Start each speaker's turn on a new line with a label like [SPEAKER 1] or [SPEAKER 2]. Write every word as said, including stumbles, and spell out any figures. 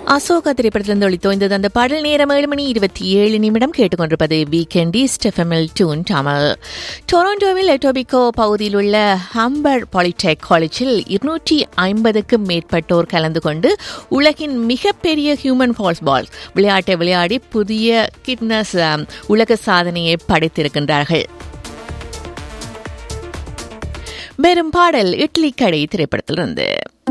[SPEAKER 1] அசோகா திரைப்படத்திலிருந்து ஒளித்தோய்ந்தது அந்த பாடல். நேரம் ஏழு மணி இருபத்தி ஏழு நிமிடம் கேட்டுக்கொண்டிருப்பது வீக்கெண்ட் ஈஸ்ட் எஃப்எம்எல் டூன் தமிழ். டொரண்டோவில் எட்டோபிகோ பகுதியில் உள்ள ஹம்பர் பாலிடெக் காலேஜில் இருநூற்றி ஐம்பதுக்கும் மேற்பட்டோர் கலந்து கொண்டு உலகின் மிகப்பெரிய ஹியூமன் ஃபால்ஸ் பால் விளையாட்டை விளையாடி புதிய கிட்னஸ் உலக சாதனையை படைத்திருக்கின்றார்கள். வெறும் பாடல் இட்லி கடை திரைப்படத்திலிருந்து.